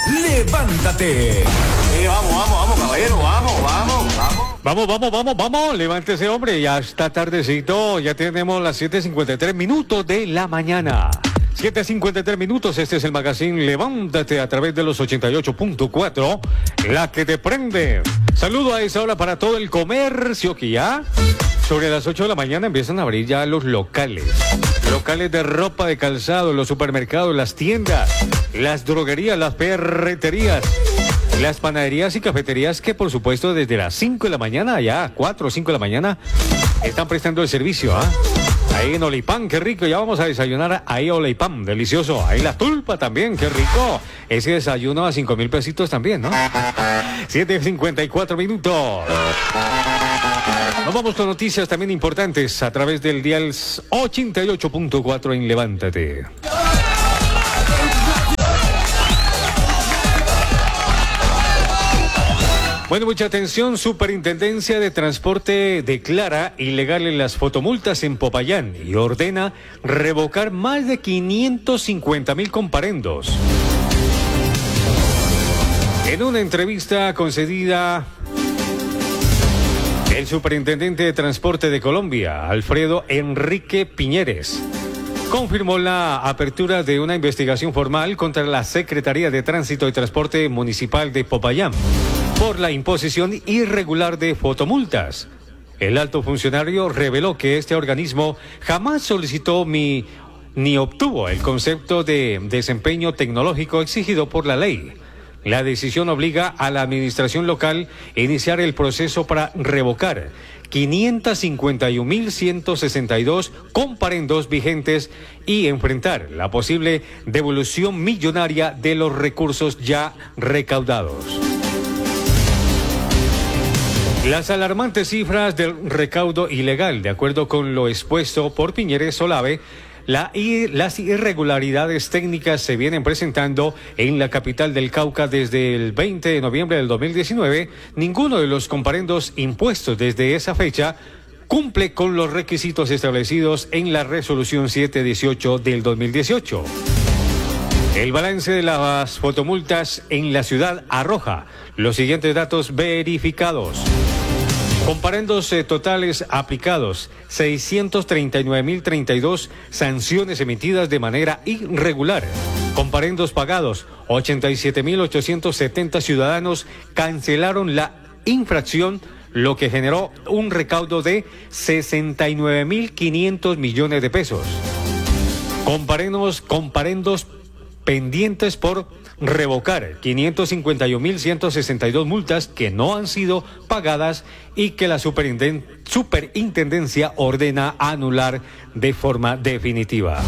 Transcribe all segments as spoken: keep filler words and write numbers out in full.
Levántate. Eh, vamos, vamos, vamos, caballero, vamos, vamos, vamos. Vamos, vamos, vamos, vamos, levántese, hombre, ya está tardecito, ya tenemos las siete cincuenta y tres minutos de la mañana. siete cincuenta y tres minutos, este es el magazine Levántate a través de los ochenta y ocho punto cuatro, la que te prende. Saludo a esa hora para todo el comercio que ya sobre las ocho de la mañana empiezan a abrir ya los locales. Locales de ropa, de calzado, los supermercados, las tiendas, las droguerías, las ferreterías, las panaderías y cafeterías que por supuesto desde las cinco de la mañana, ya cuatro o cinco de la mañana, están prestando el servicio, ¿ah? ¿eh? Ahí en Olipán, qué rico, ya vamos a desayunar ahí Olipán, delicioso. Ahí la tulpa también, qué rico. Ese desayuno a cinco mil pesitos también, ¿no? siete cincuenta y cuatro minutos. Nos vamos con noticias también importantes a través del dial ochenta y ocho punto cuatro en Levántate. Bueno, mucha atención, Superintendencia de Transporte declara ilegales las fotomultas en Popayán y ordena revocar más de quinientos cincuenta mil comparendos. En una entrevista concedida, el Superintendente de Transporte de Colombia, Alfredo Enrique Piñeres, confirmó la apertura de una investigación formal contra la Secretaría de Tránsito y Transporte Municipal de Popayán por la imposición irregular de fotomultas. El alto funcionario reveló que este organismo jamás solicitó mi, ni obtuvo el concepto de desempeño tecnológico exigido por la ley. La decisión obliga a la administración local a iniciar el proceso para revocar quinientos cincuenta y un mil ciento sesenta y dos comparendos vigentes y enfrentar la posible devolución millonaria de los recursos ya recaudados. Las alarmantes cifras del recaudo ilegal, de acuerdo con lo expuesto por Piñeres Solave, la, y, las irregularidades técnicas se vienen presentando en la capital del Cauca desde el veinte de noviembre del dos mil diecinueve. Ninguno de los comparendos impuestos desde esa fecha cumple con los requisitos establecidos en la resolución setecientos dieciocho del dos mil dieciocho. El balance de las fotomultas en la ciudad arroja los siguientes datos verificados. Comparendos eh, totales aplicados, seiscientos treinta y nueve mil treinta y dos sanciones emitidas de manera irregular. Comparendos pagados, ochenta y siete mil ochocientos setenta ciudadanos cancelaron la infracción, lo que generó un recaudo de sesenta y nueve mil quinientos millones de pesos. Comparendos, comparendos pendientes por revocar quinientos cincuenta y un mil ciento sesenta y dos multas que no han sido pagadas y que la superintendencia ordena anular de forma definitiva.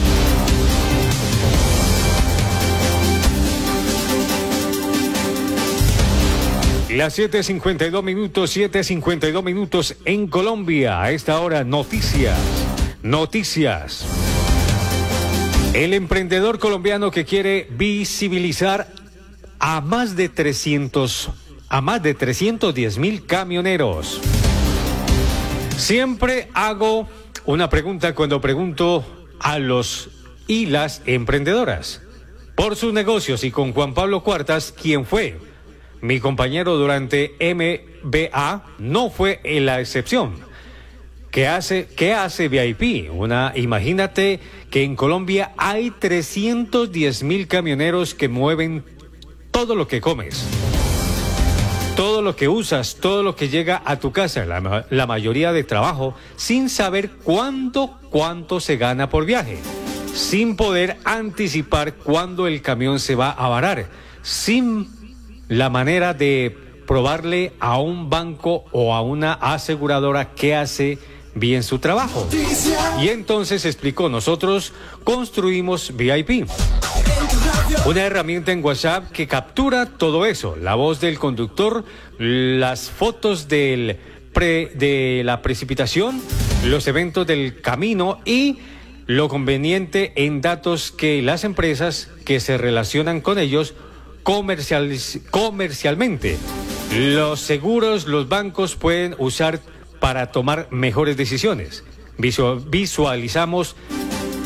Las siete cincuenta y dos minutos, siete cincuenta y dos minutos en Colombia. A esta hora, noticias, noticias. El emprendedor colombiano que quiere visibilizar a más de trescientos, a más de trescientos diez mil camioneros. Siempre hago una pregunta cuando pregunto a los y las emprendedoras por sus negocios, y con Juan Pablo Cuartas, quien fue mi compañero durante M B A, no fue la excepción. ¿Qué hace, qué hace V I P? Una, imagínate que en Colombia hay trescientos diez mil camioneros que mueven todo lo que comes, todo lo que usas, todo lo que llega a tu casa, la, la mayoría de trabajo, sin saber cuándo, cuánto se gana por viaje, sin poder anticipar cuándo el camión se va a varar, sin la manera de probarle a un banco o a una aseguradora que hace bien su trabajo. Y entonces explicó, nosotros construimos V I P, una herramienta en WhatsApp que captura todo eso, la voz del conductor, las fotos del pre, de la precipitación, los eventos del camino y lo conveniente en datos que las empresas que se relacionan con ellos comercial, comercialmente. Los seguros, los bancos pueden usar para tomar mejores decisiones. Visualizamos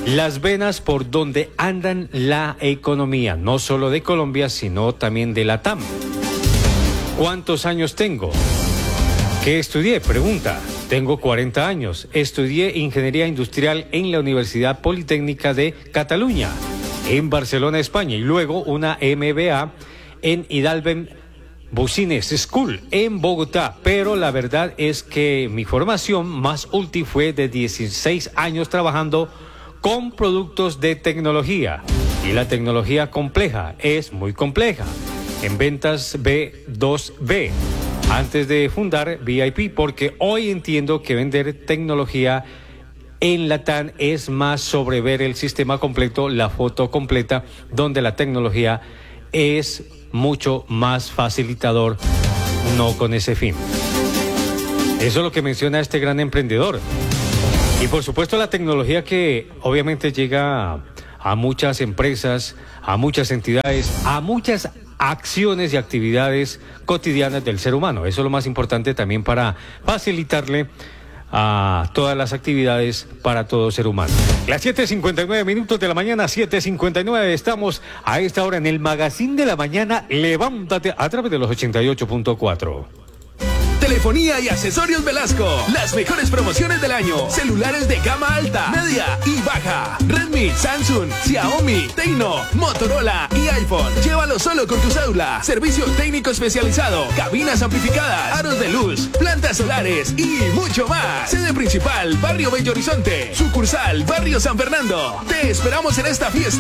las venas por donde andan la economía, no solo de Colombia, sino también de la T A M. ¿Cuántos años tengo? ¿Qué estudié? Pregunta. Tengo cuarenta años. Estudié Ingeniería Industrial en la Universidad Politécnica de Cataluña, en Barcelona, España, y luego una M B A en Hidalben Business School en Bogotá. Pero la verdad es que mi formación más útil fue de dieciséis años trabajando con productos de tecnología. Y la tecnología compleja es muy compleja. En ventas B dos B. Antes de fundar V I P, porque hoy entiendo que vender tecnología en Latam es más sobre ver el sistema completo, la foto completa, donde la tecnología es mucho más facilitador, no con ese fin. Eso es lo que menciona este gran emprendedor. Y por supuesto la tecnología que obviamente llega a, a muchas empresas, a muchas entidades, a muchas acciones y actividades cotidianas del ser humano. Eso es lo más importante también para facilitarle a todas las actividades para todo ser humano. Las siete cincuenta y nueve minutos de la mañana, siete cincuenta y nueve, estamos a esta hora en el Magazine de la Mañana. Levántate a través de los ochenta y ocho punto cuatro. Telefonía y accesorios Velasco. Las mejores promociones del año. Celulares de gama alta, media y baja. Redmi, Samsung, Xiaomi, Tecno, Motorola y iPhone. Llévalo solo con tu cédula. Servicio técnico especializado. Cabinas amplificadas, aros de luz, plantas solares y mucho más. Sede principal, Barrio Bello Horizonte. Sucursal, Barrio San Fernando. Te esperamos en esta fiesta.